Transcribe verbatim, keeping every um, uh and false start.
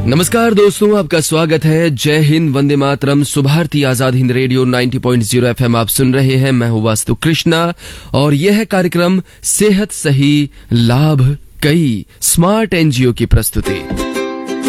नमस्कार दोस्तों, आपका स्वागत है। जय हिंद, वंदे मातरम, सुभारती आजाद हिंद रेडियो नब्बे पॉइंट शून्य एफएम आप सुन रहे हैं। मैं हूँ वास्तु कृष्णा और यह है कार्यक्रम सेहत सही लाभ कई स्मार्ट एनजीओ की प्रस्तुति।